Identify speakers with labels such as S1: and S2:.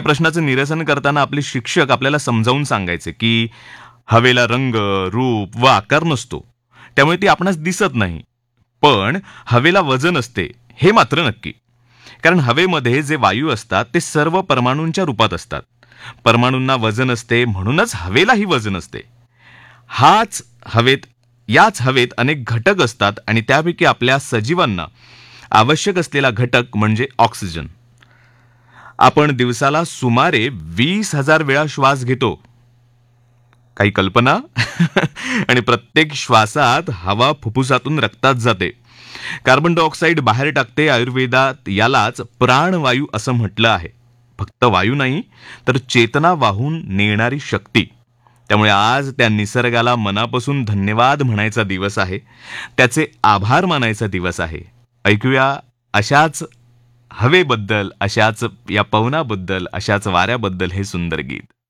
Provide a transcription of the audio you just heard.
S1: प्रश्नाचं निरसन करताना आपले शिक्षक आपल्याला समजावून सांगायचे की हवेला रंग, रूप व आकार नसतो, त्यामुळे ती आपणास दिसत नाही. पण हवेला वजन असते हे मात्र नक्की. कारण हवेमध्ये जे वायू असतात ते सर्व परमाणूंच्या रूपात असतात. परमाणूंना वजन असते, म्हणूनच हवेलाही वजन असते. हाच हवेत याच हवेत अनेक घटक असतात आणि त्यापैकी आपल्या सजीवांना आवश्यक असलेला घटक म्हणजे ऑक्सिजन. आपण दिवसाला सुमारे 20,000 वेळा श्वास घेतो. काही कल्पना? आणि प्रत्येक श्वासात हवा फुफ्फुसातून रक्तात जाते. कार्बन डायऑक्साईड बाहेर टाकते. आयुर्वेदात यालाच प्राणवायू असं म्हटलं आहे. फक्त वायू नाही, तर चेतना वाहून नेणारी शक्ती. त्यामुळे आज त्या निसर्गाला मनापासून धन्यवाद म्हणायचा दिवस आहे. त्याचे आभार मानायचा दिवस आहे. ऐकूया अशाच हवेबद्दल, अशाच या पवनाबद्दल, अशाच वाऱ्याबद्दल हे सुंदर गीत.